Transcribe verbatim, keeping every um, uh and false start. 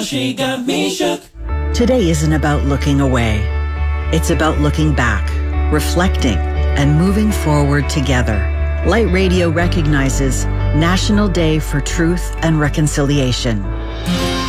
She got me shook. Today isn't about looking away. It's about looking back, reflecting, and moving forward together. Light Radio recognizes National Day for Truth and Reconciliation.